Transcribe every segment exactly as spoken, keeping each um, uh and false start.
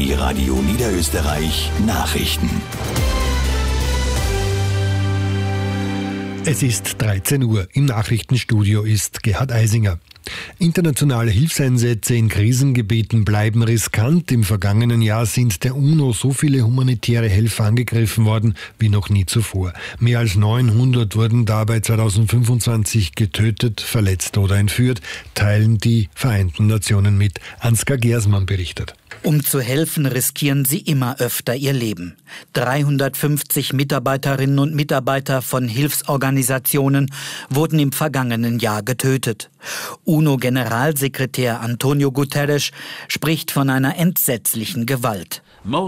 Die Radio Niederösterreich Nachrichten. Es ist dreizehn Uhr. Im Nachrichtenstudio ist Gerhard Eisinger. Internationale Hilfseinsätze in Krisengebieten bleiben riskant. Im vergangenen Jahr sind der UNO so viele humanitäre Helfer angegriffen worden wie noch nie zuvor. Mehr als neunhundert wurden dabei zweitausendfünfundzwanzig getötet, verletzt oder entführt, teilen die Vereinten Nationen mit. Ansgar Gersmann berichtet. Um zu helfen, riskieren sie immer öfter ihr Leben. dreihundertfünfzig Mitarbeiterinnen und Mitarbeiter von Hilfsorganisationen wurden im vergangenen Jahr getötet. UNO-Generalsekretär Antonio Guterres spricht von einer entsetzlichen Gewalt.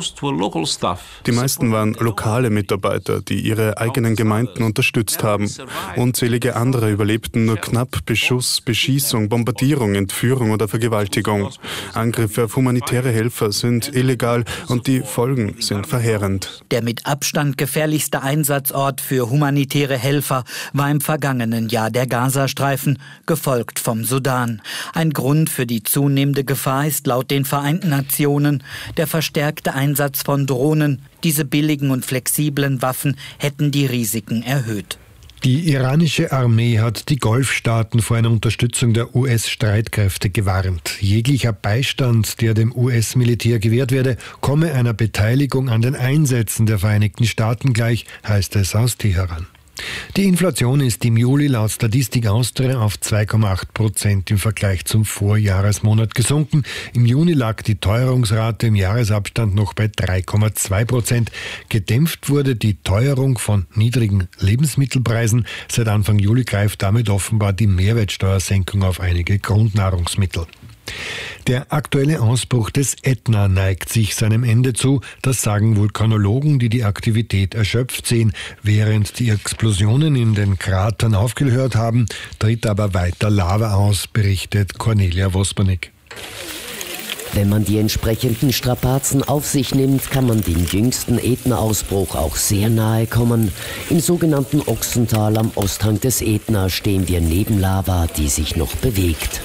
Die meisten waren lokale Mitarbeiter, die ihre eigenen Gemeinden unterstützt haben. Unzählige andere überlebten nur knapp Beschuss, Beschießung, Bombardierung, Entführung oder Vergewaltigung. Angriffe auf humanitäre Helfer sind illegal und die Folgen sind verheerend. Der mit Abstand gefährlichste Einsatzort für humanitäre Helfer war im vergangenen Jahr der Gazastreifen, gefolgt vom Sudan. Ein Grund für die zunehmende Gefahr ist laut den Vereinten Nationen der verstärkte Einsatz von Drohnen. Diese billigen und flexiblen Waffen hätten die Risiken erhöht. Die iranische Armee hat die Golfstaaten vor einer Unterstützung der U S-Streitkräfte gewarnt. Jeglicher Beistand, der dem U S-Militär gewährt werde, komme einer Beteiligung an den Einsätzen der Vereinigten Staaten gleich, heißt es aus Teheran. Die Inflation ist im Juli laut Statistik Austria auf zwei Komma acht Prozent im Vergleich zum Vorjahresmonat gesunken. Im Juni lag die Teuerungsrate im Jahresabstand noch bei drei Komma zwei Prozent. Gedämpft wurde die Teuerung von niedrigen Lebensmittelpreisen. Seit Anfang Juli greift damit offenbar die Mehrwertsteuersenkung auf einige Grundnahrungsmittel. Der aktuelle Ausbruch des Ätna neigt sich seinem Ende zu. Das sagen Vulkanologen, die die Aktivität erschöpft sehen. Während die Explosionen in den Kratern aufgehört haben, tritt aber weiter Lava aus, berichtet Cornelia Wospernick. Wenn man die entsprechenden Strapazen auf sich nimmt, kann man dem jüngsten Ätna-Ausbruch auch sehr nahe kommen. Im sogenannten Ochsental am Osthang des Ätna stehen wir neben Lava, die sich noch bewegt.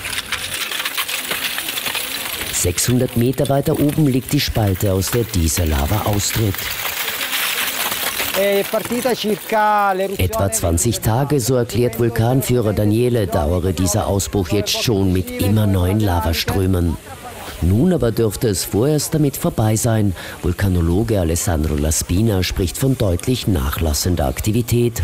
sechshundert Meter weiter oben liegt die Spalte, aus der diese Lava austritt. Etwa zwanzig Tage, so erklärt Vulkanführer Daniele, dauere dieser Ausbruch jetzt schon mit immer neuen Lavaströmen. Nun aber dürfte es vorerst damit vorbei sein. Vulkanologe Alessandro Laspina spricht von deutlich nachlassender Aktivität.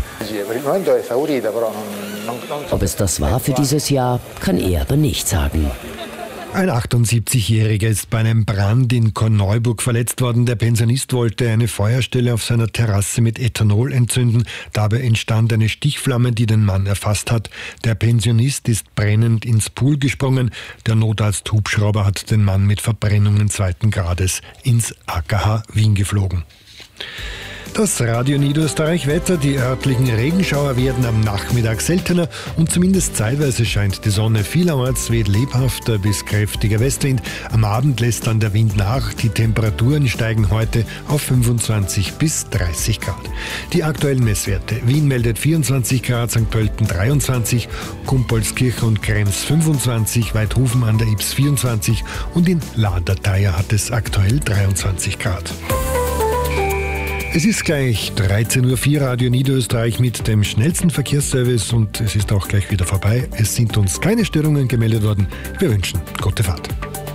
Ob es das war für dieses Jahr, kann er aber nicht sagen. Ein achtundsiebzigjähriger ist bei einem Brand in Korneuburg verletzt worden. Der Pensionist wollte eine Feuerstelle auf seiner Terrasse mit Ethanol entzünden. Dabei entstand eine Stichflamme, die den Mann erfasst hat. Der Pensionist ist brennend ins Pool gesprungen. Der Notarzt-Hubschrauber hat den Mann mit Verbrennungen zweiten Grades ins A K H Wien geflogen. Das Radio Niederösterreich-Wetter. Die örtlichen Regenschauer werden am Nachmittag seltener und zumindest zeitweise scheint die Sonne. Vielerorts weht lebhafter bis kräftiger Westwind. Am Abend lässt dann der Wind nach. Die Temperaturen steigen heute auf fünfundzwanzig bis dreißig Grad. Die aktuellen Messwerte. Wien meldet vierundzwanzig Grad, Sankt Pölten dreiundzwanzig, Kumpolskirch und Krems fünfundzwanzig, Weidhofen an der Ybbs vierundzwanzig und in Laderteier hat es aktuell dreiundzwanzig Grad. Es ist gleich dreizehn Uhr vier, Radio Niederösterreich mit dem schnellsten Verkehrsservice und es ist auch gleich wieder vorbei. Es sind uns keine Störungen gemeldet worden. Wir wünschen gute Fahrt.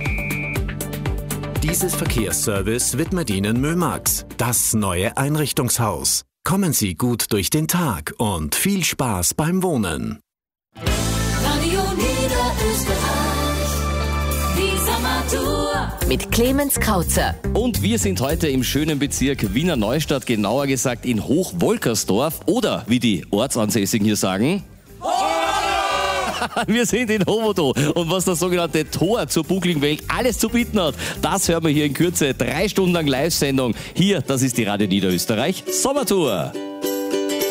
Dieses Verkehrsservice widmet Ihnen Mömax, das neue Einrichtungshaus. Kommen Sie gut durch den Tag und viel Spaß beim Wohnen. Radio Niederösterreich, die Sommertour. Mit Clemens Krauzer. Und wir sind heute im schönen Bezirk Wiener Neustadt, genauer gesagt in Hochwolkersdorf oder wie die Ortsansässigen hier sagen... Wir sind in Homodo und was das sogenannte Tor zur buckligen Welt alles zu bieten hat, das hören wir hier in Kürze. Drei Stunden lang Live-Sendung. Hier, das ist die Radio Niederösterreich Sommertour.